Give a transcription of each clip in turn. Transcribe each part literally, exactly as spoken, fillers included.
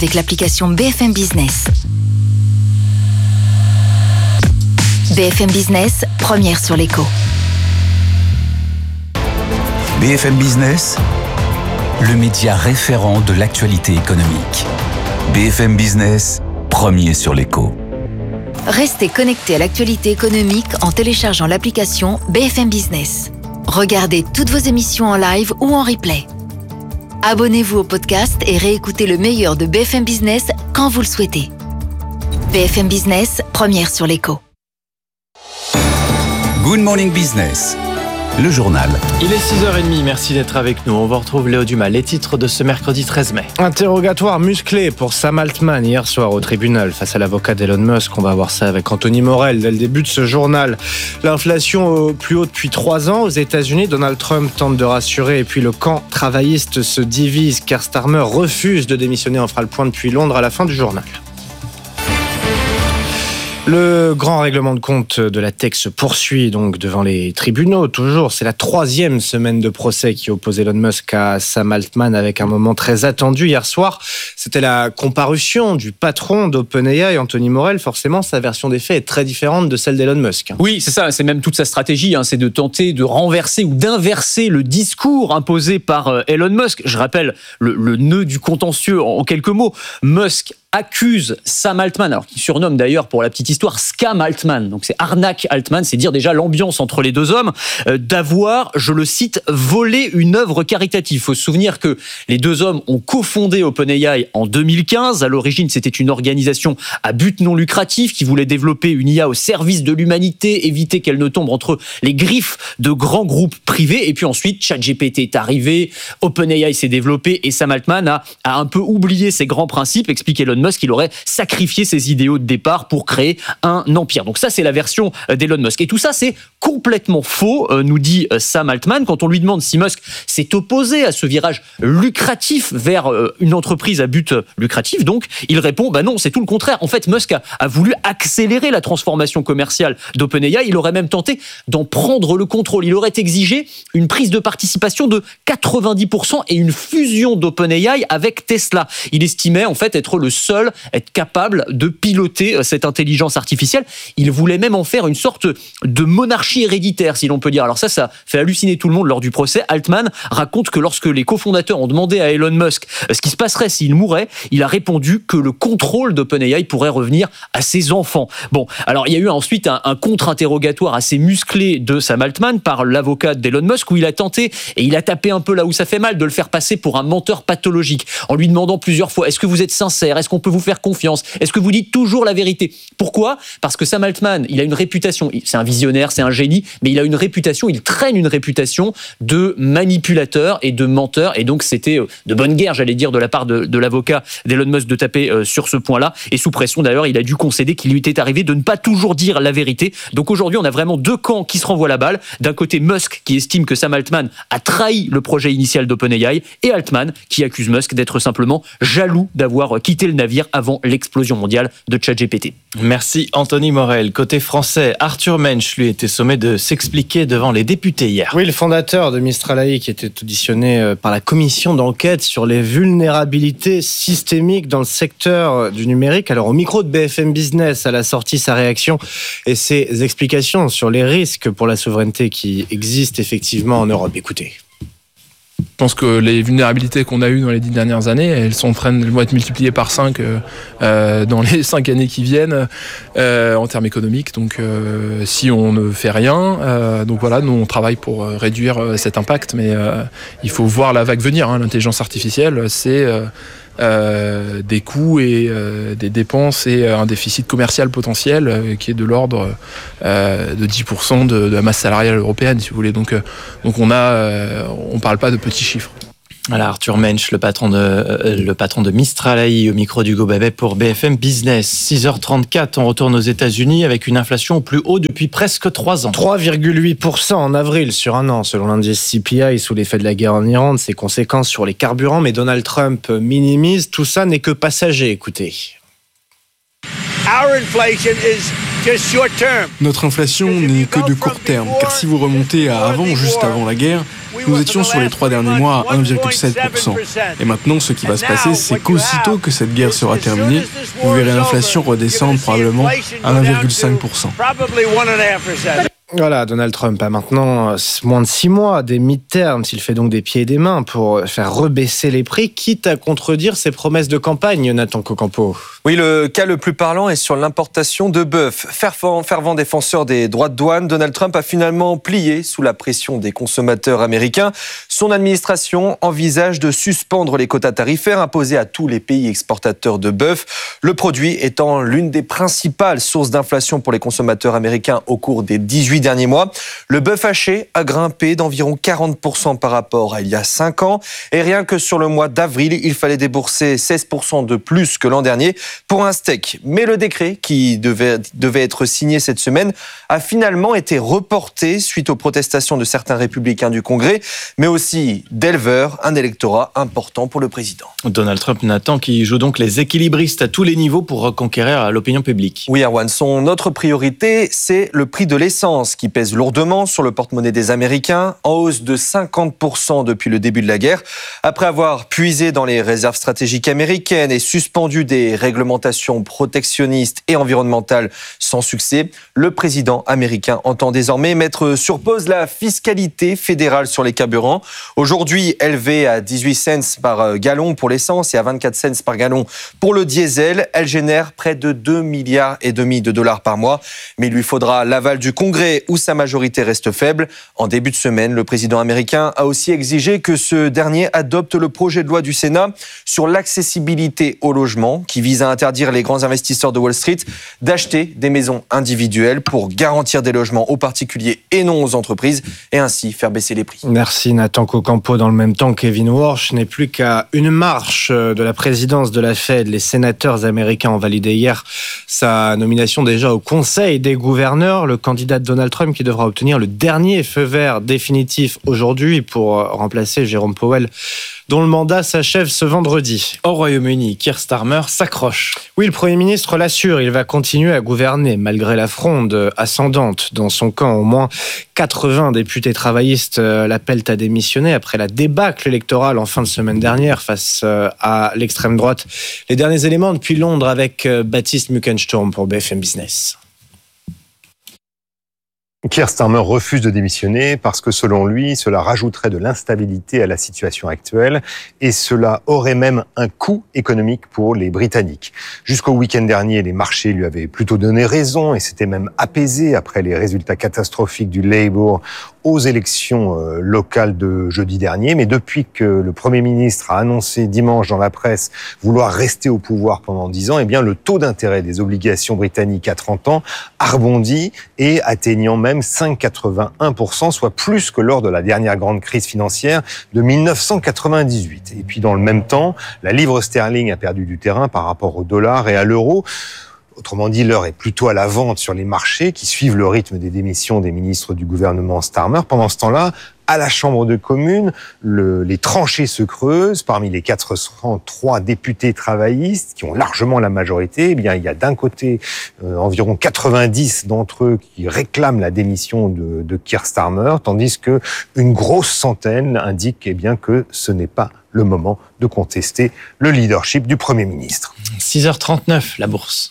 avec l'application B F M Business. B F M Business, première sur l'écho. B F M Business, le média référent de l'actualité économique. B F M Business, premier sur l'écho. Restez connectés à l'actualité économique en téléchargeant l'application B F M Business. Regardez toutes vos émissions en live ou en replay. Abonnez-vous au podcast et réécoutez le meilleur de B F M Business quand vous le souhaitez. B F M Business, première sur l'écho. Good Morning Business, le journal. Il est six heures trente, merci d'être avec nous. On vous retrouve Léo Dumas, les titres de ce mercredi treize mai. Interrogatoire musclé pour Sam Altman hier soir au tribunal face à l'avocat d'Elon Musk. On va voir ça avec Anthony Morel dès le début de ce journal. L'inflation au plus haut depuis trois ans aux États-Unis. Donald Trump tente de rassurer et puis le camp travailliste se divise. Keir Starmer refuse de démissionner. On fera le point depuis Londres à la fin du journal. Le grand règlement de compte de la tech se poursuit donc devant les tribunaux. Toujours, c'est la troisième semaine de procès qui oppose Elon Musk à Sam Altman avec un moment très attendu hier soir. C'était la comparution du patron d'OpenAI, Anthony Morel. Forcément, sa version des faits est très différente de celle d'Elon Musk. Oui, c'est ça. C'est même toute sa stratégie. Hein, c'est de tenter de renverser ou d'inverser le discours imposé par Elon Musk. Je rappelle le, le nœud du contentieux en quelques mots. Musk accuse Sam Altman, alors qu'il surnomme d'ailleurs pour la petite histoire Scam Altman, donc c'est arnaque Altman, c'est dire déjà l'ambiance entre les deux hommes, euh, d'avoir, je le cite, volé une œuvre caritative. Il faut se souvenir que les deux hommes ont cofondé OpenAI en deux mille quinze. À l'origine, c'était une organisation à but non lucratif qui voulait développer une I A au service de l'humanité, éviter qu'elle ne tombe entre les griffes de grands groupes privés. Et puis ensuite, ChatGPT est arrivé, OpenAI s'est développé et Sam Altman a, a un peu oublié ses grands principes, explique Elon Musk, qu'il aurait sacrifié ses idéaux de départ pour créer un empire. Donc ça, c'est la version d'Elon Musk. Et tout ça, c'est complètement faux, nous dit Sam Altman. Quand on lui demande si Musk s'est opposé à ce virage lucratif vers une entreprise à but lucratif, donc, il répond, bah non, c'est tout le contraire. En fait, Musk a, a voulu accélérer la transformation commerciale d'OpenAI. Il aurait même tenté d'en prendre le contrôle. Il aurait exigé une prise de participation de quatre-vingt-dix pour cent et une fusion d'OpenAI avec Tesla. Il estimait, en fait, être le seul être capable de piloter cette intelligence artificielle. Il voulait même en faire une sorte de monarchie héréditaire, si l'on peut dire. Alors ça, ça fait halluciner tout le monde lors du procès. Altman raconte que lorsque les cofondateurs ont demandé à Elon Musk ce qui se passerait s'il mourait, il a répondu que le contrôle d'OpenAI pourrait revenir à ses enfants. Bon, alors il y a eu ensuite un, un contre-interrogatoire assez musclé de Sam Altman par l'avocat d'Elon Musk où il a tenté, et il a tapé un peu là où ça fait mal, de le faire passer pour un menteur pathologique en lui demandant plusieurs fois, est-ce que vous êtes sincère, est-ce qu'on peut vous faire confiance? Est-ce que vous dites toujours la vérité? Pourquoi? Parce que Sam Altman, il a une réputation, c'est un visionnaire, c'est un génie, mais il a une réputation, il traîne une réputation de manipulateur et de menteur, et donc c'était de bonne guerre, j'allais dire, de la part de, de l'avocat d'Elon Musk de taper euh, sur ce point-là, et sous pression d'ailleurs, il a dû concéder qu'il lui était arrivé de ne pas toujours dire la vérité. Donc aujourd'hui, on a vraiment deux camps qui se renvoient la balle. D'un côté, Musk qui estime que Sam Altman a trahi le projet initial d'OpenAI, et Altman qui accuse Musk d'être simplement jaloux d'avoir quitté le navire avant l'explosion mondiale de ChatGPT. Merci Anthony Morel. Côté français, Arthur Mensch, lui, était sommé de s'expliquer devant les députés hier. Oui, le fondateur de Mistral A I qui était auditionné par la commission d'enquête sur les vulnérabilités systémiques dans le secteur du numérique. Alors au micro de B F M Business, elle a sorti sa réaction et ses explications sur les risques pour la souveraineté qui existent effectivement en Europe. Écoutez. Je pense que les vulnérabilités qu'on a eues dans les dix dernières années, elles sont en train de, elles vont être multipliées par cinq euh, dans les cinq années qui viennent euh, en termes économiques. Donc, euh, si on ne fait rien, euh, donc voilà, nous on travaille pour réduire cet impact, mais euh, il faut voir la vague venir. Hein. L'intelligence artificielle, c'est euh, euh, des coûts et euh, des dépenses et un déficit commercial potentiel euh, qui est de l'ordre euh, de dix pour cent de, de la masse salariale européenne, si vous voulez. Donc, euh, donc on a, euh, on parle pas de petits chiffres. Voilà, Arthur Mensch, le patron de, euh, le patron de Mistral A I au micro d'Hugo Babet pour B F M Business. six heures trente-quatre, on retourne aux États-Unis avec une inflation au plus haut depuis presque trois ans. trois virgule huit pour cent en avril sur un an, selon l'indice C P I, sous l'effet de la guerre en Iran, de ses conséquences sur les carburants. Mais Donald Trump minimise, tout ça n'est que passager, écoutez. Notre inflation n'est que de court terme, car si vous remontez à avant, juste avant la guerre, Nous étions sur les trois derniers mois à un virgule sept pour cent. Et maintenant, ce qui va se passer, c'est qu'aussitôt que cette guerre sera terminée, vous verrez l'inflation redescendre probablement à un virgule cinq pour cent. Voilà, Donald Trump a maintenant moins de six mois des midterms. S'il fait donc des pieds et des mains pour faire rebaisser les prix, quitte à contredire ses promesses de campagne, Nathan Cocampo. Oui, le cas le plus parlant est sur l'importation de bœuf. Fervent, fervent défenseur des droits de douane, Donald Trump a finalement plié sous la pression des consommateurs américains. Son administration envisage de suspendre les quotas tarifaires imposés à tous les pays exportateurs de bœuf, le produit étant l'une des principales sources d'inflation pour les consommateurs américains au cours des dix-huit derniers mois. Le bœuf haché a grimpé d'environ quarante pour cent par rapport à il y a cinq ans. Et rien que sur le mois d'avril, il fallait débourser seize pour cent de plus que l'an dernier pour un steak. Mais le décret, qui devait, devait être signé cette semaine, a finalement été reporté suite aux protestations de certains républicains du Congrès, mais aussi d'éleveurs, un électorat important pour le président. Donald Trump, Nathan, qui joue donc les équilibristes à tous les niveaux pour reconquérir l'opinion publique. Oui, Erwan, son autre priorité, c'est le prix de l'essence, qui pèse lourdement sur le porte-monnaie des Américains, en hausse de cinquante pour cent depuis le début de la guerre. Après avoir puisé dans les réserves stratégiques américaines et suspendu des réglementations protectionnistes et environnementales sans succès, le président américain entend désormais mettre sur pause la fiscalité fédérale sur les carburants. Aujourd'hui élevée à dix-huit cents par gallon pour l'essence et à vingt-quatre cents par gallon pour le diesel, elle génère près de deux milliards et demi de dollars par mois. Mais il lui faudra l'aval du Congrès où sa majorité reste faible. En début de semaine, le président américain a aussi exigé que ce dernier adopte le projet de loi du Sénat sur l'accessibilité au logement, qui vise à interdire les grands investisseurs de Wall Street d'acheter des maisons individuelles pour garantir des logements aux particuliers et non aux entreprises et ainsi faire baisser les prix. Merci Nathan Cocampo. Dans le même temps, Kevin Warsh n'est plus qu'à une marche de la présidence de la Fed. Les sénateurs américains ont validé hier sa nomination déjà au Conseil des gouverneurs. Le candidat de Donald Trump qui devra obtenir le dernier feu vert définitif aujourd'hui pour remplacer Jérôme Powell, dont le mandat s'achève ce vendredi. Au Royaume-Uni, Keir Starmer s'accroche. Oui, le Premier ministre l'assure, il va continuer à gouverner malgré la fronde ascendante dans son camp. Au moins quatre-vingts députés travaillistes l'appellent à démissionner après la débâcle électorale en fin de semaine dernière face à l'extrême droite. Les derniers éléments depuis Londres avec Baptiste Muckensturm pour B F M Business. Keir Starmer refuse de démissionner parce que, selon lui, cela rajouterait de l'instabilité à la situation actuelle et cela aurait même un coût économique pour les Britanniques. Jusqu'au week-end dernier, les marchés lui avaient plutôt donné raison et s'étaient même apaisés après les résultats catastrophiques du Labour aux élections locales de jeudi dernier. Mais depuis que le Premier ministre a annoncé dimanche dans la presse vouloir rester au pouvoir pendant dix ans, eh bien, le taux d'intérêt des obligations britanniques à trente ans a rebondi et atteignant même cinq virgule quatre-vingt-un pour cent, soit plus que lors de la dernière grande crise financière de dix-neuf cent quatre-vingt-dix-huit. Et puis, dans le même temps, la livre sterling a perdu du terrain par rapport au dollar et à l'euro. Autrement dit, l'heure est plutôt à la vente sur les marchés qui suivent le rythme des démissions des ministres du gouvernement Starmer. Pendant ce temps-là, à la Chambre de communes, le, les tranchées se creusent. Parmi les quatre cent trois députés travaillistes qui ont largement la majorité, eh bien, il y a d'un côté euh, environ quatre-vingt-dix d'entre eux qui réclament la démission de, de Keir Starmer, tandis que une grosse centaine indique eh bien, que ce n'est pas le moment de contester le leadership du Premier ministre. six heures trente-neuf, la bourse.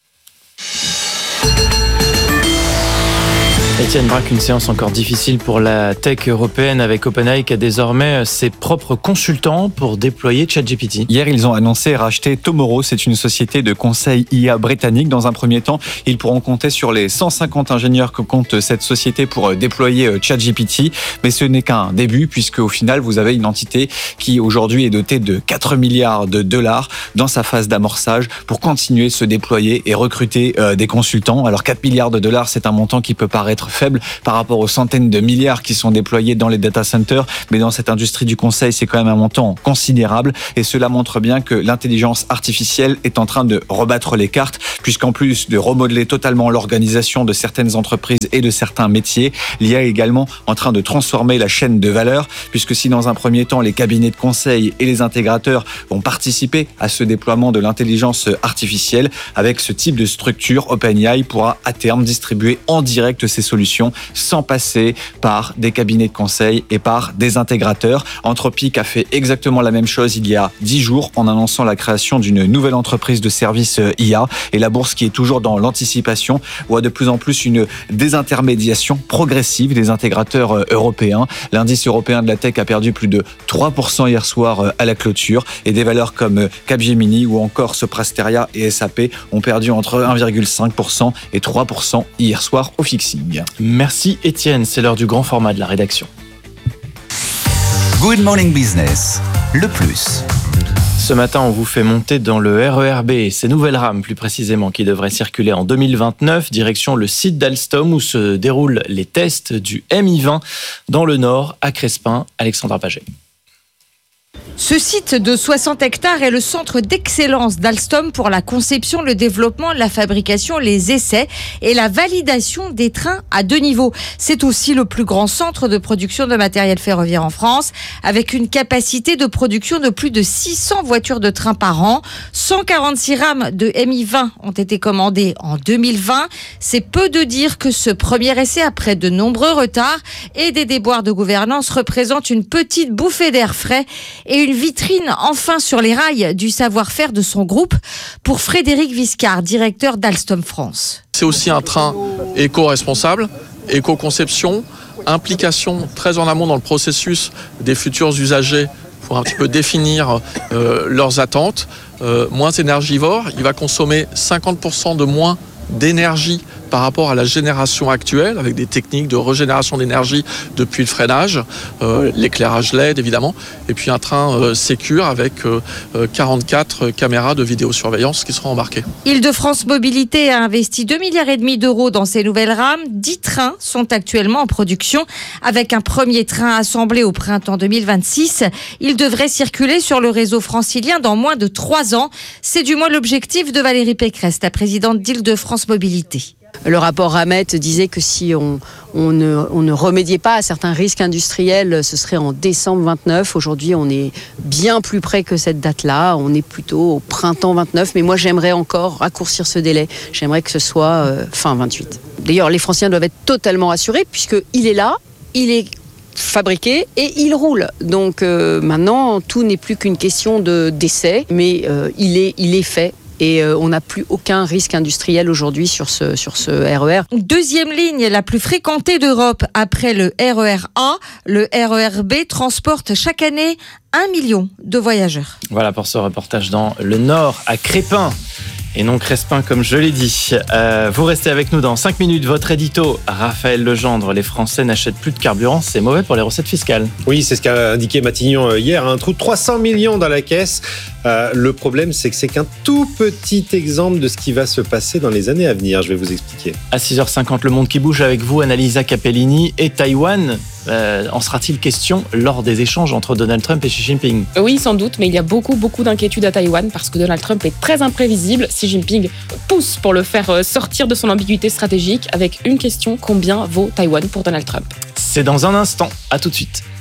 Étienne Braque, une séance encore difficile pour la tech européenne avec OpenAI qui a désormais ses propres consultants pour déployer ChatGPT. Hier, ils ont annoncé racheter Tomorrow. C'est une société de conseil I A britannique. Dans un premier temps, ils pourront compter sur les cent cinquante ingénieurs que compte cette société pour déployer ChatGPT. Mais ce n'est qu'un début puisque au final, vous avez une entité qui aujourd'hui est dotée de quatre milliards de dollars dans sa phase d'amorçage pour continuer de se déployer et recruter des consultants. Alors quatre milliards de dollars, c'est un montant qui peut paraître faible par rapport aux centaines de milliards qui sont déployés dans les data centers, mais dans cette industrie du conseil, c'est quand même un montant considérable et cela montre bien que l'intelligence artificielle est en train de rebattre les cartes puisqu'en plus de remodeler totalement l'organisation de certaines entreprises et de certains métiers, l'I A est également en train de transformer la chaîne de valeur puisque si dans un premier temps les cabinets de conseil et les intégrateurs vont participer à ce déploiement de l'intelligence artificielle, avec ce type de structure, OpenAI pourra à terme distribuer en direct ses solutions solutions sans passer par des cabinets de conseil et par des intégrateurs. Anthropic a fait exactement la même chose il y a dix jours en annonçant la création d'une nouvelle entreprise de services I A, et la bourse qui est toujours dans l'anticipation voit de plus en plus une désintermédiation progressive des intégrateurs européens. L'indice européen de la tech a perdu plus de trois pour cent hier soir à la clôture, et des valeurs comme Capgemini ou encore Soprasteria et S A P ont perdu entre un virgule cinq pour cent et trois pour cent hier soir au fixing. Merci Étienne, c'est l'heure du grand format de la rédaction. Good Morning Business, le plus. Ce matin, on vous fait monter dans le R E R B, ces nouvelles rames plus précisément, qui devraient circuler en deux mille vingt-neuf, direction le site d'Alstom où se déroulent les tests du M I vingt dans le Nord, à Crespin. Alexandra Paget. Ce site de soixante hectares est le centre d'excellence d'Alstom pour la conception, le développement, la fabrication, les essais et la validation des trains à deux niveaux. C'est aussi le plus grand centre de production de matériel ferroviaire en France, avec une capacité de production de plus de six cents voitures de train par an. cent quarante-six rames de M I vingt ont été commandées en deux mille vingt. C'est peu de dire que ce premier essai, après de nombreux retards et des déboires de gouvernance, représente une petite bouffée d'air frais et une vitrine enfin sur les rails du savoir-faire de son groupe pour Frédéric Viscard, directeur d'Alstom France. C'est aussi un train éco-responsable, éco-conception, implication très en amont dans le processus des futurs usagers pour un petit peu définir euh, leurs attentes. Euh, moins énergivore, il va consommer cinquante pour cent de moins d'énergie par rapport à la génération actuelle, avec des techniques de régénération d'énergie depuis le freinage, euh, l'éclairage L E D évidemment, et puis un train euh, sécure avec euh, quarante-quatre caméras de vidéosurveillance qui seront embarquées. Île-de-France Mobilité a investi deux virgule cinq milliards d'euros dans ces nouvelles rames. dix trains sont actuellement en production, avec un premier train assemblé au printemps deux mille vingt-six. Il devrait circuler sur le réseau francilien dans moins de trois ans. C'est du moins l'objectif de Valérie Pécresse, la présidente d'Île-de-France Mobilité. Le rapport Ramet disait que si on, on, ne, on ne remédiait pas à certains risques industriels, ce serait en décembre vingt-neuf. Aujourd'hui, on est bien plus près que cette date-là. On est plutôt au printemps vingt-neuf. Mais moi, j'aimerais encore raccourcir ce délai. J'aimerais que ce soit euh, fin vingt-huit. D'ailleurs, les Franciliens doivent être totalement rassurés puisqu'il est là, il est fabriqué et il roule. Donc euh, maintenant, tout n'est plus qu'une question de, d'essai, mais euh, il est, il est fait. Et euh, on n'a plus aucun risque industriel aujourd'hui sur ce, sur ce R E R. Deuxième ligne la plus fréquentée d'Europe après le R E R A, le R E R B transporte chaque année un million de voyageurs. Voilà pour ce reportage dans le Nord, à Crespin. Et non Crespin, comme je l'ai dit. Euh, vous restez avec nous dans cinq minutes. Votre édito, Raphaël Legendre. Les Français n'achètent plus de carburant, c'est mauvais pour les recettes fiscales. Oui, c'est ce qu'a indiqué Matignon hier. Un trou de trois cents millions dans la caisse. Euh, le problème, c'est que c'est qu'un tout petit exemple de ce qui va se passer dans les années à venir. Je vais vous expliquer. À six heures cinquante, Le Monde qui bouge avec vous, Annalisa Capellini. Et Taïwan, euh, en sera-t-il question lors des échanges entre Donald Trump et Xi Jinping ? Oui, sans doute, mais il y a beaucoup, beaucoup d'inquiétudes à Taïwan parce que Donald Trump est très imprévisible. Xi Jinping pousse pour le faire sortir de son ambiguïté stratégique avec une question: combien vaut Taïwan pour Donald Trump ? C'est dans un instant. À tout de suite.